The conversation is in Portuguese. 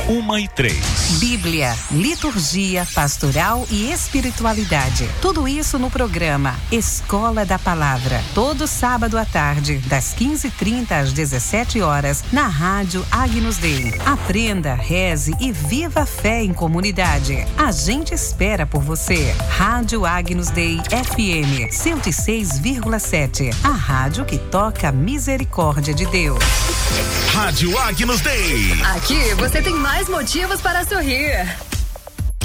1h03. Bíblia, liturgia, pastoral e espiritualidade. Tudo isso no programa Escola da Palavra. Todo sábado à tarde, das 15h30 às 17h, na Rádio Agnus Dei. Aprenda, reze e viva a fé em comunidade. A gente espera por você. Rádio Agnus Dei FM 106,7. A rádio que toca a misericórdia de Deus. Rádio Agnus Dei. Aqui você tem mais motivos para sorrir.